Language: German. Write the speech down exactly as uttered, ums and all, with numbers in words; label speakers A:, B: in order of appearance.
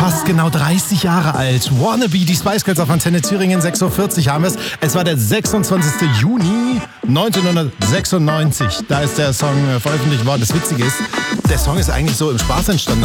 A: fast genau dreißig Jahre alt. Wannabe, die Spice Girls auf Antenne Thüringen, sechs Uhr vierzig haben wir es. Es war der sechsundzwanzigster Juni neunzehnhundertsechsundneunzig. Da ist der Song veröffentlicht worden. Das Witzige ist, der Song ist eigentlich so im Spaß entstanden.